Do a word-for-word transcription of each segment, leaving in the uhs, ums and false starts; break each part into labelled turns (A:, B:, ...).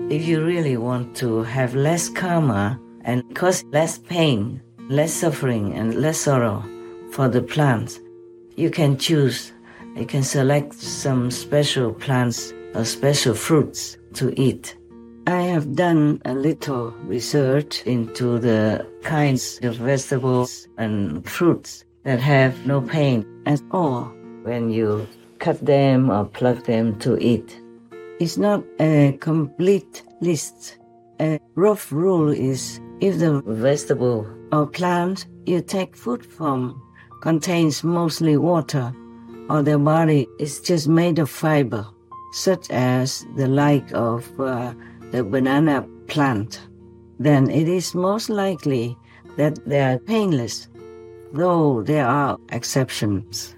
A: If you really want to have less karma and cause less pain, less suffering, and less sorrow for the plants, you can choose, you can select some special plants or special fruits to eat. I have done a little research into the kinds of vegetables and fruits that have no pain at all when you cut them or pluck them to eat. It's not a complete list. A rough rule is if the vegetable or plant you take food from contains mostly water, or their body is just made of fiber, such as the like of uh, the banana plant, then it is most likely that they are painless, though there are exceptions.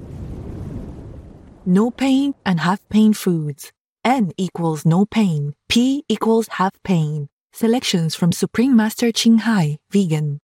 B: No pain and half pain foods. N equals no pain. P equals half pain. Selections from Supreme Master Ching Hai, vegan.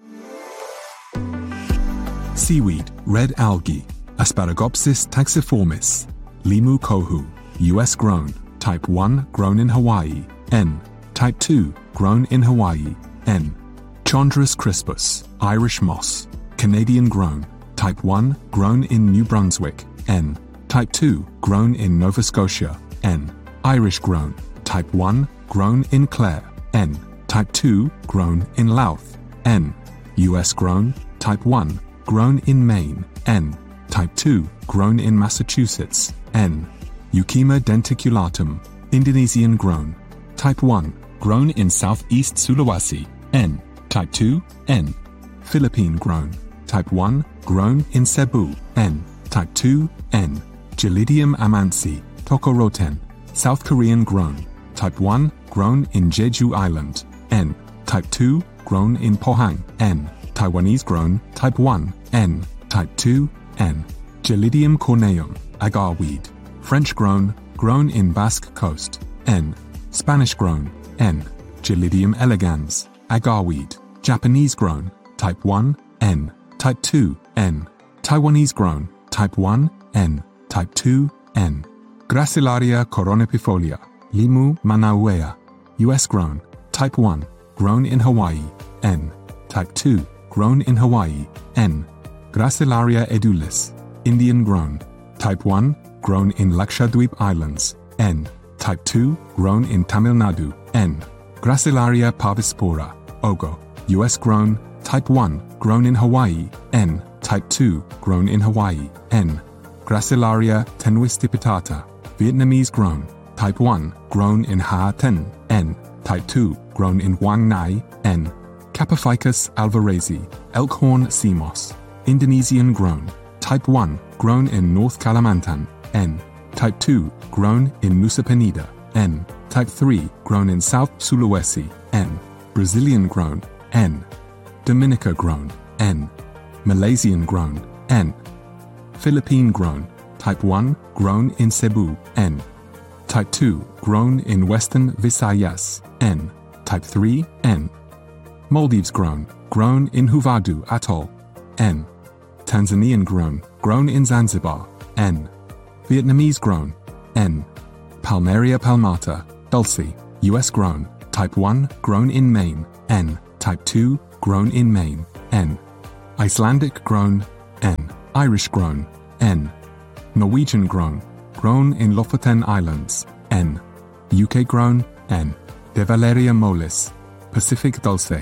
C: Seaweed, red algae, Asparagopsis taxiformis, Limu kohu, U S grown, type one, grown in Hawaii, N, type two, grown in Hawaii, N. Chondrus crispus, Irish moss, Canadian grown, type one, grown in New Brunswick, N, type two, grown in Nova Scotia, N. Irish grown, type one, grown in Clare, N, type two, grown in Louth, N. U S grown, type one, grown in Maine, N. Type two, grown in Massachusetts, N. Euchema denticulatum, Indonesian grown, type one, grown in Southeast Sulawesi, N. Type two, N. Philippine grown, type one, grown in Cebu, N. Type two, N. Gelidium amansi, Tokoroten, South Korean grown, type one, grown in Jeju Island, N. Type two, grown in Pohang, N. Taiwanese grown, type one, N. Type two, N. Gelidium corneum, agar weed, French grown, grown in Basque Coast, N. Spanish grown, N. Gelidium elegans, agar weed, Japanese grown, type one, N. Type two, N. Taiwanese grown, type one, N. Type two, N. Gracilaria coronapifolia, Limu manauea, U S grown, type one, grown in Hawaii, N. Type two, grown in Hawaii, N. Gracilaria edulis, Indian grown, type one, grown in Lakshadweep Islands, N. Type two, grown in Tamil Nadu, N. Gracilaria parvispora, Ogo, U S grown, type one, grown in Hawaii, N. Type two, grown in Hawaii, N. Gracilaria tenuistipitata, Vietnamese grown, type one, grown in Ha Ten, N. Type two, grown in Wang Nai, N. Capophycus alvarezi, Elkhorn sea moss, Indonesian grown, type one, grown in North Kalimantan, N. Type two, grown in Nusa Penida, N. Type three, grown in South Sulawesi, N. Brazilian grown, N. Dominica grown, N. Malaysian grown, N. Philippine grown, type one, grown in Cebu, N. Type two, grown in Western Visayas, N. Type three, N. Maldives grown, grown in Huvadu Atoll, N. Tanzanian grown, grown in Zanzibar, N. Vietnamese grown, N. Palmaria palmata, Dulce, U S grown, type one, grown in Maine, N. Type two, grown in Maine, N. Icelandic grown, N. Irish grown, N. Norwegian grown, grown in Lofoten Islands, N. U K grown, N. De Valeria mollis, Pacific dulce,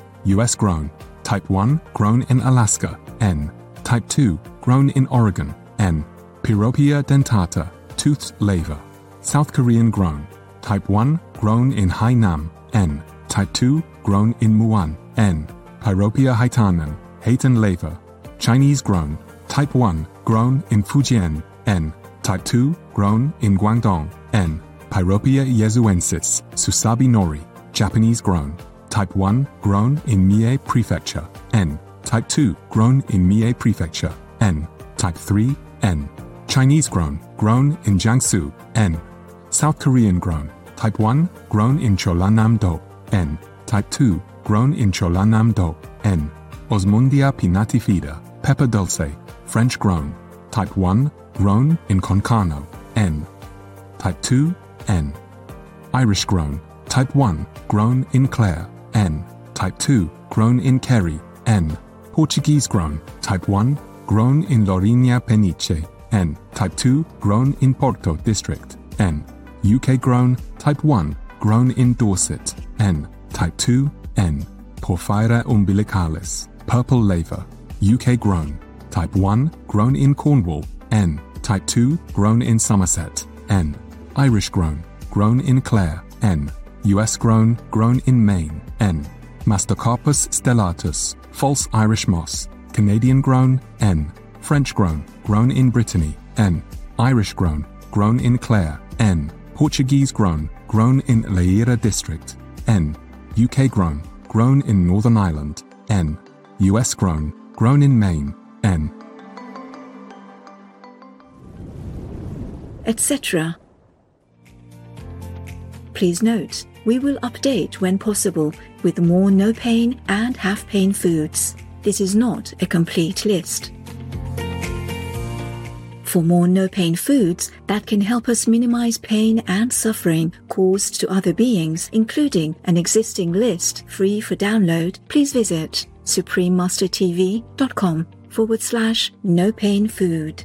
C: U S grown, type one, grown in Alaska, N. Type two, grown in Oregon, N. Pyropia dentata, toothed laver, South Korean grown, type one, grown in Hainan, N. Type two, grown in Muan, N. Pyropia haitanen, Hayton laver, Chinese grown, type one, grown in Fujian, N. Type two, grown in Guangdong, N. Pyropia yezuensis, Susabi nori, Japanese grown, type one, grown in Mie Prefecture, N. Type two, grown in Mie Prefecture, N. Type three, N. Chinese grown, grown in Jiangsu, N. South Korean grown, type one, grown in Cholanam-do, N. Type two, grown in Cholanam-do, N. Osmundia pinnatifida, pepper dulce, French grown, type one, grown in Concano, N. Type two, N. Irish grown, type one, grown in Clare, N. Type two, grown in Kerry, N. Portuguese grown, type one, grown in Lourinhã Peniche, N. Type two, grown in Porto District, N. U K grown, type one, grown in Dorset, N. Type two, N. Porphyra umbilicalis, purple laver, U K grown, type one, grown in Cornwall, N. Type two, grown in Somerset, N. Irish grown, grown in Clare, N. U S grown, grown in Maine, N. Mastocarpus stellatus, false Irish moss, Canadian grown, N. French grown, grown in Brittany, N. Irish grown, grown in Clare, N. Portuguese grown, grown in Leiria District, N. U K grown, grown in Northern Ireland, N. U S grown, grown in Maine, N.
D: et cetera. Please note, we will update when possible with more no-pain and half-pain foods. This is not a complete list. For more no-pain foods that can help us minimize pain and suffering caused to other beings, including an existing list free for download, please visit suprememastertv.com forward slash no-pain food.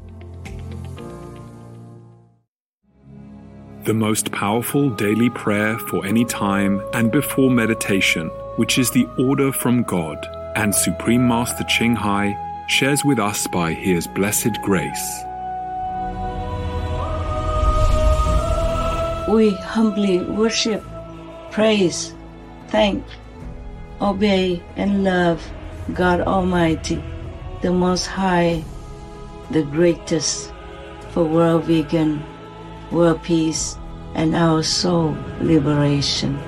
E: The most powerful daily prayer for any time and before meditation, which is the order from God, and Supreme Master Ching Hai shares with us by His blessed grace.
A: We humbly worship, praise, thank, obey, and love God Almighty, the Most High, the greatest, for world vegan, world peace, and our soul liberation.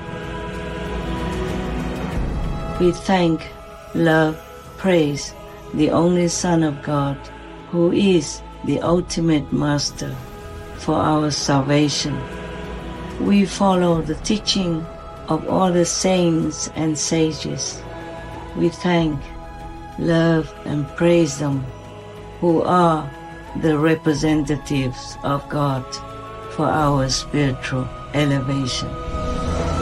A: We thank, love, praise the only Son of God, who is the ultimate Master for our salvation. We follow the teaching of all the saints and sages. We thank, love, and praise them, who are the representatives of God for our spiritual elevation.